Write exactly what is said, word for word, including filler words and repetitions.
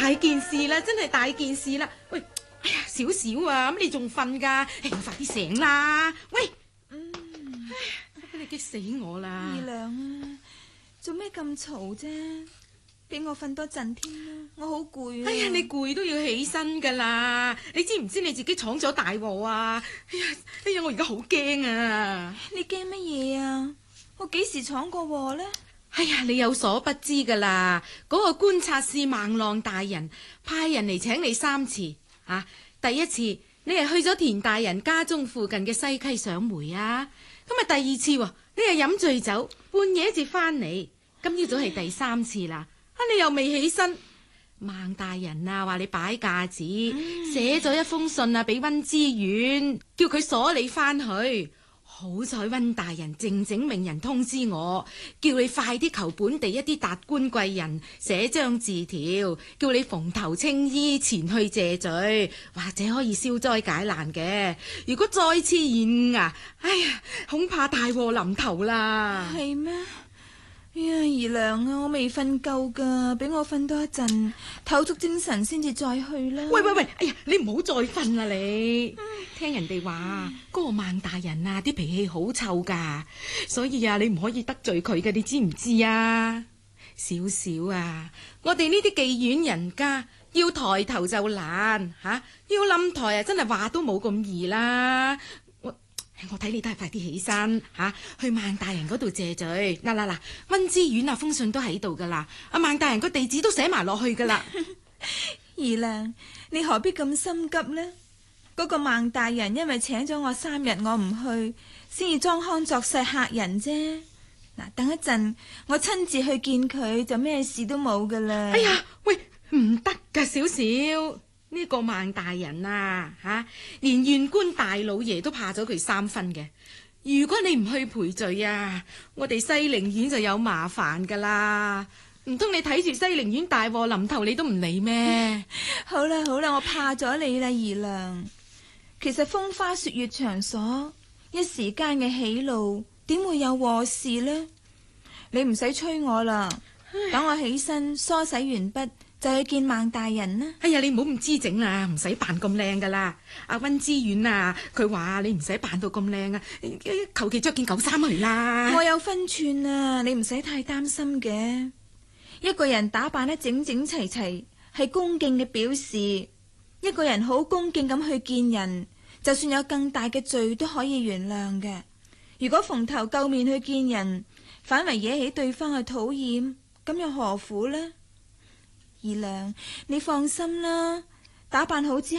大件事啦，真係大件事啦！喂，哎呀，少少啊，咁你仲瞓噶？哎，快啲醒啦！喂， 嗯， 哎，你激死我啦！ 二娘啊，做咩咁嘈啫？俾我瞓多陣添啦，我好攰啊！ 哎呀，你攰都要起身噶啦！你知唔知你自己闖咗大禍啊？哎呀，哎呀，我而家好驚啊！ 你驚乜嘢啊？我幾時闖過禍呢？ 哎呀，你有所不知噶啦，嗰、那個觀察師孟浪大人派人嚟請你三次啊！第一次你係去咗田大人家中附近嘅西溪賞梅啊，咁啊第二次喎，你係飲醉酒半夜至翻嚟，今朝早係第三次啦。啊，你又未起身？孟大人啊，話你擺架子，寫咗、嗯、一封信啊，俾溫之遠，叫佢鎖你翻去。好彩溫大人靜靜命人通知我，叫你快啲求本地一啲達官貴人寫張字條，叫你蓬頭青衣前去謝罪，或者可以消災解難嘅。如果再次延誤啊，哎呀，恐怕大禍臨頭啦。 係咩？哎呀，二娘啊，我未瞓夠噶，俾我瞓多一陣，唞足精神先至再去啦。 喂喂喂，哎呀，你唔好再瞓啦你！嗯、聽人哋話嗰個孟大人啊，啲脾氣好臭噶，所以啊，你唔可以得罪佢嘅，你知唔知啊？少少啊，我哋呢啲妓院人家要抬頭就難吓、啊，要冧台啊，真係話都冇咁易啦。我睇你都係快啲起身吓、啊，去孟大人嗰度謝罪。嗱嗱嗱，溫之遠啊，封信都喺度噶啦，阿孟大人個地址都寫埋落去噶啦。 二娘，你何必咁心急呢？嗰、那個孟大人因為請咗我三日，我唔去，先至裝腔作勢嚇人啫。嗱，等一陣我親自去見佢，就咩事都冇噶啦。 哎呀，喂，唔得噶，少少。呢個孟大人啊，吓、啊、連縣官大老爺都怕咗佢三分嘅。如果你唔去賠罪啊，我哋西寧縣就有麻煩噶啦。唔通你睇住西寧縣大禍臨頭，你都唔理咩？ 好啦好啦，我怕咗你啦，二娘。其實風花雪月場所，一時間嘅喜怒，點會有禍事呢？你唔使催我啦，等我起身梳洗完畢，就去見孟大人啦。 哎呀，你唔好咁姿整啦，唔使扮咁靚噶啦。阿溫之遠啊，佢話你唔使扮到咁靚啊，求其着件舊衫去啦。 我有分寸啊，你唔使太擔心嘅。一個人打扮得整整齊齊，係恭敬嘅表示。一個人好恭敬咁去見人，就算有更大嘅罪都可以原諒嘅。如果蓬頭垢面去見人，反為惹起對方嘅討厭，咁又何苦呢？二娘，你放心啦，打扮好之後